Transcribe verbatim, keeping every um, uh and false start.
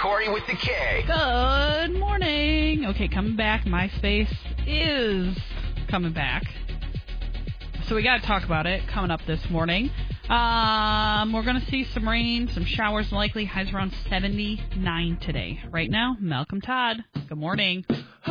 Corey with the K. Good morning. Okay, coming back. MySpace is coming back. So we got to talk about it coming up this morning. Um, we're going to see some rain, some showers likely. Highs around seventy-nine today. Right now, Malcolm Todd. Good morning.